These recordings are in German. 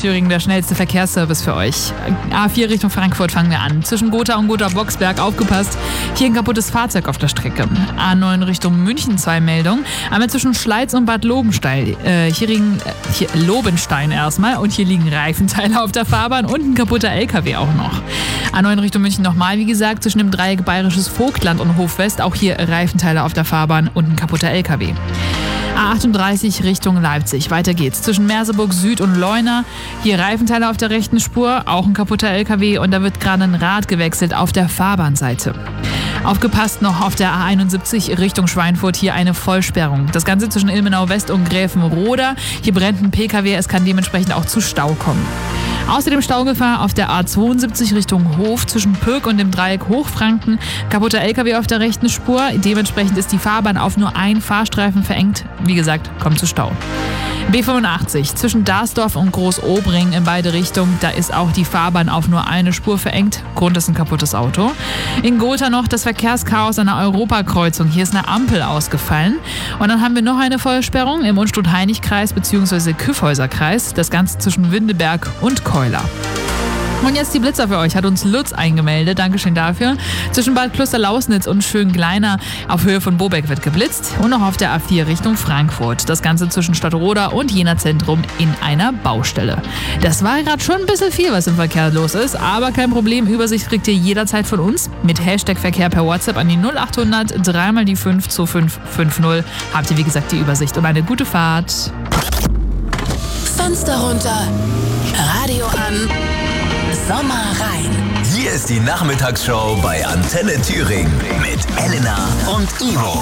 Thüringen der schnellste Verkehrsservice für euch. A4 Richtung Frankfurt fangen wir an. Zwischen Gotha und Gotha-Boxberg aufgepasst. Hier ein kaputtes Fahrzeug auf der Strecke. A9 Richtung München 2 Meldungen. Einmal zwischen Schleiz und Bad Lobenstein. Hier Lobenstein erstmal. Und hier liegen Reifenteile auf der Fahrbahn und ein kaputter LKW auch noch. A9 Richtung München nochmal, wie gesagt, zwischen dem Dreieck Bayerisches Vogtland und Hofwest. Auch hier Reifenteile auf der Fahrbahn und ein kaputter LKW. A38 Richtung Leipzig. Weiter geht's. Zwischen Merseburg Süd und Leuna. Hier Reifenteile auf der rechten Spur, auch ein kaputter LKW und da wird gerade ein Rad gewechselt auf der Fahrbahnseite. Aufgepasst noch auf der A71 Richtung Schweinfurt, hier eine Vollsperrung. Das Ganze zwischen Ilmenau West und Gräfenroda. Hier brennt ein PKW, es kann dementsprechend auch zu Stau kommen. Außerdem Staugefahr auf der A72 Richtung Hof zwischen Pöck und dem Dreieck Hochfranken. Kaputter LKW auf der rechten Spur. Dementsprechend ist die Fahrbahn auf nur einen Fahrstreifen verengt. Wie gesagt, kommt zu Stau. B85 zwischen Darsdorf und Großobring in beide Richtungen. Da ist auch die Fahrbahn auf nur eine Spur verengt. Grund ist ein kaputtes Auto. In Gotha noch das Verkehrschaos an der Europakreuzung. Hier ist eine Ampel ausgefallen. Und dann haben wir noch eine Vollsperrung im Unstrut-Hainich-Kreis bzw. Kyffhäuser-Kreis. Das Ganze zwischen Windeberg und Keuler. Und jetzt die Blitzer für euch, hat uns Lutz eingemeldet. Dankeschön dafür. Zwischen Bad Klosterlausnitz und Schöngleiner auf Höhe von Bobeck wird geblitzt. Und noch auf der A4 Richtung Frankfurt. Das Ganze zwischen Stadtroda und Jena Zentrum in einer Baustelle. Das war gerade schon ein bisschen viel, was im Verkehr los ist. Aber kein Problem, Übersicht kriegt ihr jederzeit von uns. Mit Hashtag Verkehr per WhatsApp an die 0800 3 mal die 5 2550 habt ihr wie gesagt die Übersicht. Und eine gute Fahrt. Fenster runter, Radio an. Sommer rein. Hier ist die Nachmittagsshow bei Antenne Thüringen mit Elena und Ivo.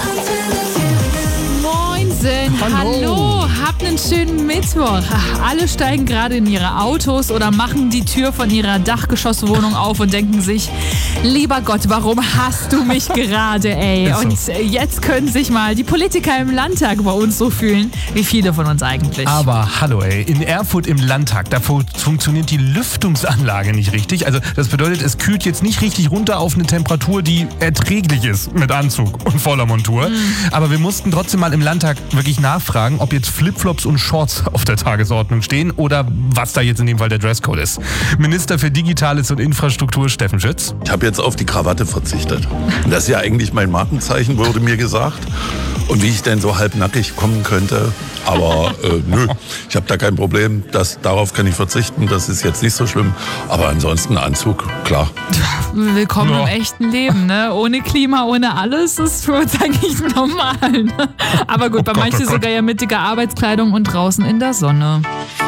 Moinsen, hallo, habt einen schönen Mittwoch. Alle steigen gerade in ihre Autos oder machen die Tür von ihrer Dachgeschosswohnung auf und denken sich, lieber Gott, warum hast du mich gerade, ey? So. Und jetzt können sich mal die Politiker im Landtag bei uns so fühlen, wie viele von uns eigentlich. Aber hallo ey, in Erfurt im Landtag, da funktioniert die Lüftungsanlage nicht richtig. Also das bedeutet, es kühlt jetzt nicht richtig runter auf eine Temperatur, die erträglich ist mit Anzug und voller Montur. Aber wir mussten trotzdem mal im Landtag wirklich nachfragen, ob jetzt Flipflops und Shorts auf der Tagesordnung stehen oder was da jetzt in dem Fall der Dresscode ist. Minister für Digitales und Infrastruktur Steffen Schütz. Ich habe jetzt auf die Krawatte verzichtet. Das ist ja eigentlich mein Markenzeichen, wurde mir gesagt. Und wie ich denn so halbnackig kommen könnte. Aber nö, ich habe da kein Problem. Darauf kann ich verzichten, das ist jetzt nicht so schlimm. Aber ansonsten Anzug, klar. Willkommen im echten Leben, ne? Ohne Klima, ohne alles, ist für uns eigentlich normal. Ne? Aber gut, bei manchen sogar ja mit dicker Arbeitskleidung und draußen in der Sonne.